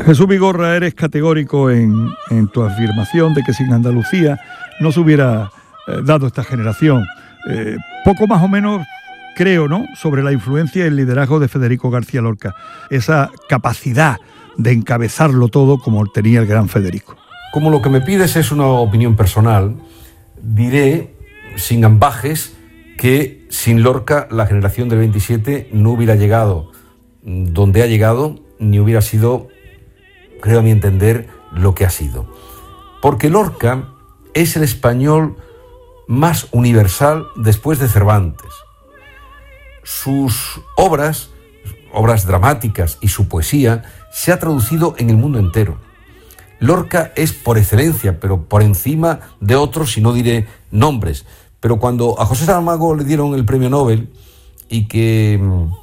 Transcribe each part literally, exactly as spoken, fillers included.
Jesús Vigorra, eres categórico en, en tu afirmación de que sin Andalucía no se hubiera eh, dado esta generación. Eh, poco más o menos creo, ¿no?, sobre la influencia y el liderazgo de Federico García Lorca, esa capacidad de encabezarlo todo como tenía el gran Federico. Como lo que me pides es una opinión personal, diré, sin ambajes, que sin Lorca la generación del veintisiete no hubiera llegado donde ha llegado, ni hubiera sido, creo a mi entender, lo que ha sido. Porque Lorca es el español más universal después de Cervantes. Sus obras, obras dramáticas y su poesía se ha traducido en el mundo entero. Lorca es por excelencia, pero por encima de otros, y no diré nombres. Pero cuando a José Saramago le dieron el premio Nobel, y que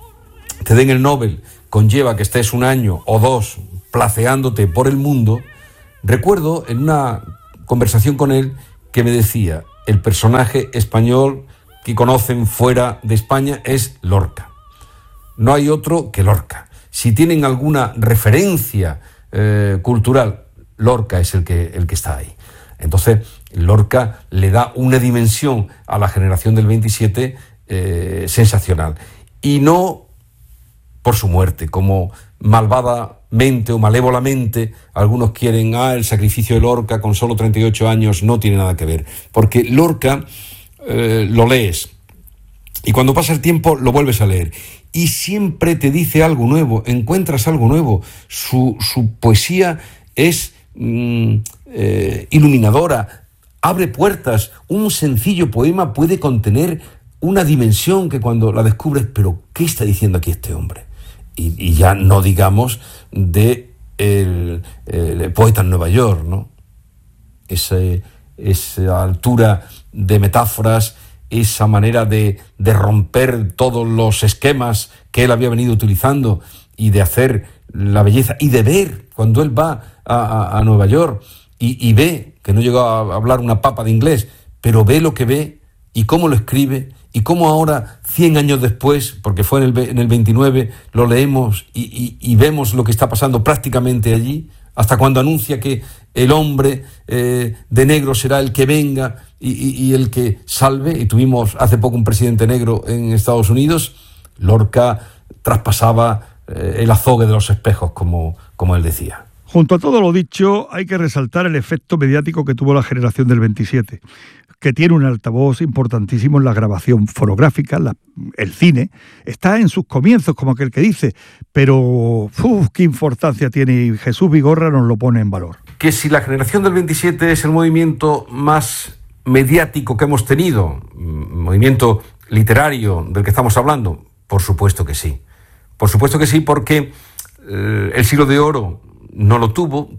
te den el Nobel conlleva que estés un año o dos placeándote por el mundo, recuerdo en una conversación con él que me decía: el personaje español que conocen fuera de España es Lorca. No hay otro que Lorca. Si tienen alguna referencia eh, cultural, Lorca es el que, el que está ahí. Entonces, Lorca le da una dimensión a la generación del veintisiete eh, sensacional. Y no por su muerte, como malvadamente o malévolamente algunos quieren, ah, el sacrificio de Lorca con solo treinta y ocho años, no tiene nada que ver. Porque Lorca eh, lo lees y cuando pasa el tiempo lo vuelves a leer y siempre te dice algo nuevo, encuentras algo nuevo. Su, su poesía es mm, eh, iluminadora, abre puertas. Un sencillo poema puede contener una dimensión que cuando la descubres, pero ¿qué está diciendo aquí este hombre? Y, y ya no digamos de el, el poeta en Nueva York, ¿no? Ese, esa altura de metáforas, esa manera de, de romper todos los esquemas que él había venido utilizando y de hacer la belleza y de ver cuando él va a, a, a Nueva York y, y ve, que no llegó a hablar una papa de inglés, pero ve lo que ve y cómo lo escribe. Y cómo ahora, cien años después, porque fue en el, en el veintinueve, lo leemos y, y, y vemos lo que está pasando prácticamente allí, hasta cuando anuncia que el hombre eh, de negro será el que venga y, y, y el que salve. Y tuvimos hace poco un presidente negro en Estados Unidos. Lorca traspasaba eh, el azogue de los espejos, como, como él decía. Junto a todo lo dicho, hay que resaltar el efecto mediático que tuvo la generación del veintisiete, que tiene un altavoz importantísimo en la grabación fonográfica, la, el cine. Está en sus comienzos, como aquel que dice, pero uf, qué importancia tiene, y Jesús Vigorra nos lo pone en valor. Que si la generación del veintisiete es el movimiento más mediático que hemos tenido, movimiento literario del que estamos hablando, por supuesto que sí. Por supuesto que sí, porque eh, el siglo de oro no lo tuvo,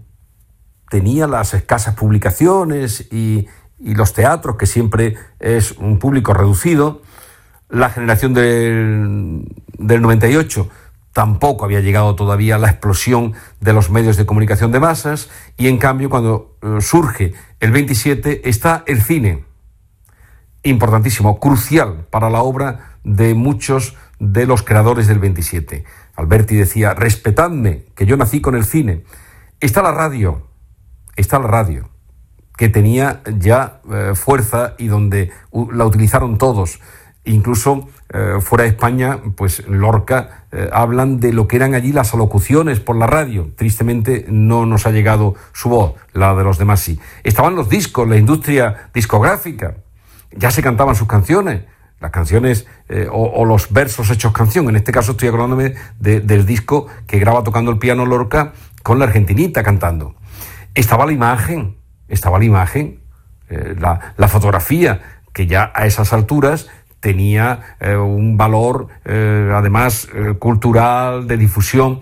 tenía las escasas publicaciones y, y los teatros, que siempre es un público reducido. La generación del, del noventa y ocho tampoco había llegado todavía a la explosión de los medios de comunicación de masas, y en cambio cuando eh, surge el veintisiete está el cine, importantísimo, crucial para la obra de muchos de los creadores del veintisiete. Alberti decía: respetadme, que yo nací con el cine. Está la radio, está la radio, que tenía ya eh, fuerza y donde uh, la utilizaron todos. Incluso eh, fuera de España, pues Lorca, eh, hablan de lo que eran allí las alocuciones por la radio. Tristemente no nos ha llegado su voz, la de los demás sí. Estaban los discos, la industria discográfica, ya se cantaban sus canciones. Las canciones eh, o, o los versos hechos canción. En este caso estoy acordándome de, del disco que graba tocando el piano Lorca con la argentinita cantando. Estaba la imagen, estaba la imagen, eh, la, la fotografía, que ya a esas alturas tenía eh, un valor, eh, además, eh, cultural, de difusión.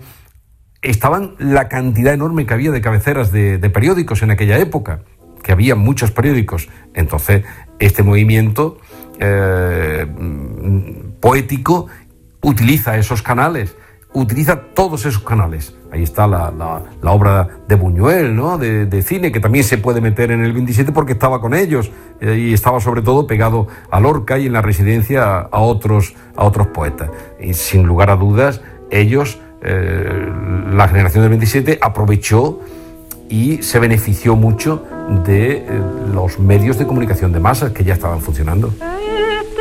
Estaban la cantidad enorme que había de cabeceras de, de periódicos en aquella época, que había muchos periódicos. Entonces, este movimiento Eh, poético utiliza esos canales, utiliza todos esos canales. Ahí está la, la, la obra de Buñuel, ¿no? de, de cine, que también se puede meter en el veintisiete porque estaba con ellos eh, y estaba sobre todo pegado a Lorca y en la residencia a, a, otros, a otros poetas. Y sin lugar a dudas, ellos eh, la generación del veintisiete aprovechó y se benefició mucho de eh, los medios de comunicación de masas que ya estaban funcionando.